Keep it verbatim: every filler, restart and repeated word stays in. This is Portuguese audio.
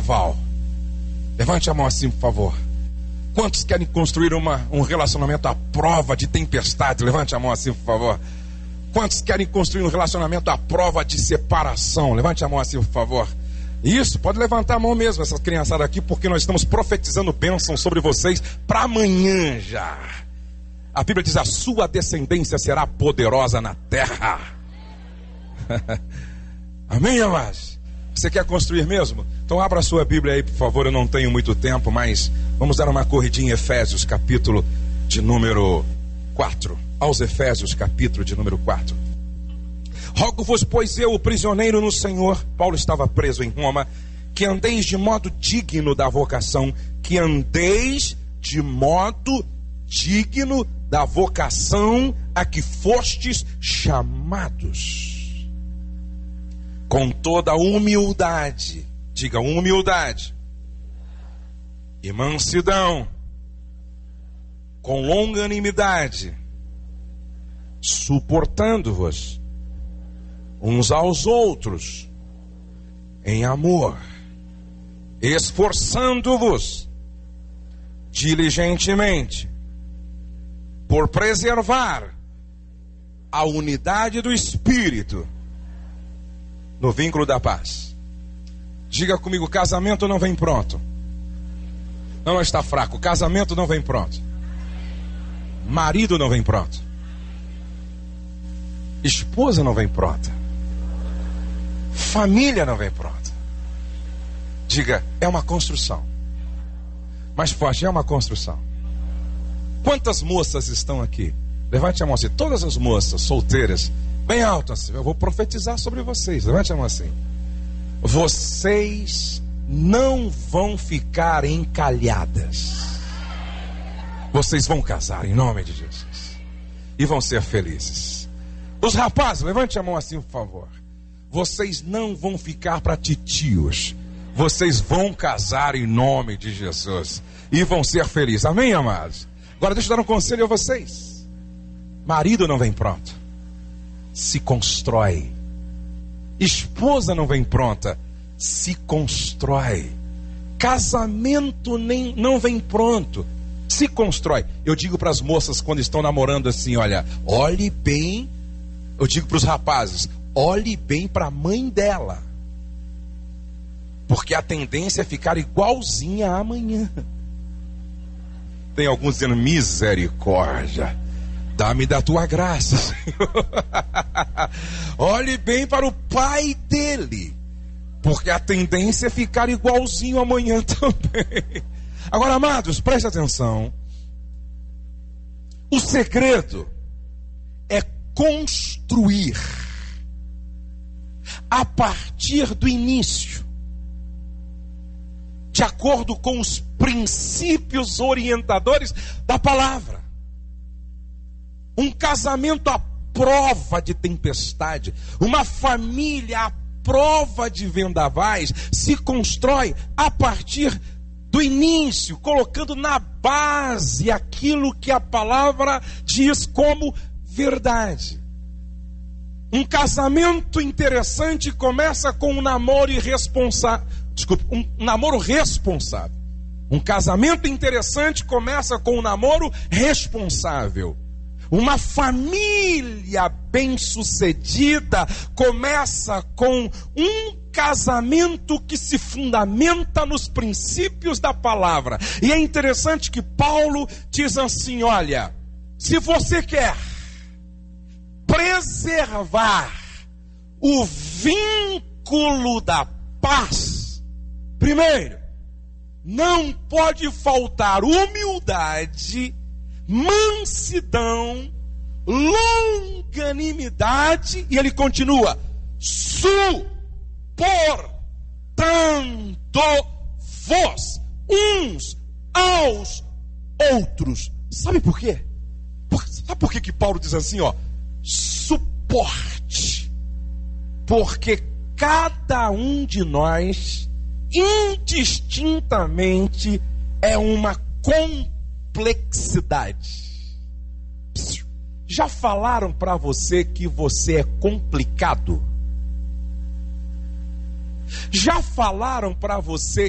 vendaval? Levante a mão assim, por favor. Quantos querem construir uma, um relacionamento à prova de tempestade? Levante a mão assim, por favor. Quantos querem construir um relacionamento à prova de separação? Levante a mão assim, por favor. Isso, pode levantar a mão mesmo, essa criançada aqui, porque nós estamos profetizando bênção sobre vocês para amanhã já. A Bíblia diz: a sua descendência será poderosa na terra. Amém, amados? Você quer construir mesmo? Então abra a sua Bíblia aí, por favor. Eu não tenho muito tempo, mas vamos dar uma corridinha em Efésios, capítulo de número quatro. Aos Efésios, capítulo de número quatro. Rogo-vos, pois eu, o prisioneiro no Senhor, Paulo estava preso em Roma, que andeis de modo digno da vocação, que andeis de modo digno da vocação a que fostes chamados, com toda humildade, diga humildade, e mansidão, com longanimidade, suportando-vos uns aos outros em amor, esforçando-vos diligentemente por preservar a unidade do Espírito no vínculo da paz. Diga comigo: casamento não vem pronto. Não, não está fraco. Casamento não vem pronto. Marido não vem pronto. Esposa não vem pronta. Família não vem pronta. Diga: é uma construção. Mas forte, é uma construção. Quantas moças estão aqui? Levante a mão assim. Todas as moças solteiras, bem alto assim. Eu vou profetizar sobre vocês. Levante a mão assim. Vocês não vão ficar encalhadas. Vocês vão casar em nome de Jesus e vão ser felizes. Os rapazes, levante a mão assim, por favor. Vocês não vão ficar para titios. Vocês vão casar em nome de Jesus e vão ser felizes. Amém, amados? Agora deixa eu dar um conselho a vocês. Marido não vem pronto, se constrói. Esposa não vem pronta, se constrói. Casamento nem, não vem pronto, se constrói. Eu digo para as moças quando estão namorando assim: olha, olhe bem. Eu digo para os rapazes: olhe bem para a mãe dela, porque a tendência é ficar igualzinha amanhã. Tem alguns dizendo: misericórdia, dá-me da tua graça, Senhor. Olhe bem para o pai dele, porque a tendência é ficar igualzinho amanhã também. Agora, amados, preste atenção. O segredo é construir a partir do início, de acordo com os princípios orientadores da palavra. Um casamento à prova de tempestade, uma família à prova de vendavais, se constrói a partir do início, colocando na base aquilo que a palavra diz como verdade. Um casamento interessante começa com um namoro irresponsável. Desculpa, um namoro responsável. Um casamento interessante começa com um namoro responsável. Uma família bem-sucedida começa com um casamento que se fundamenta nos princípios da palavra. E é interessante que Paulo diz assim: olha, se você quer preservar o vínculo da paz, primeiro, não pode faltar humildade, mansidão, longanimidade, e ele continua, suportando vós uns aos outros. Sabe por quê? Por, sabe por quê que Paulo diz assim, ó? Suporte. Porque cada um de nós, indistintamente, é uma complexidade. Já falaram para você que você é complicado? Já falaram para você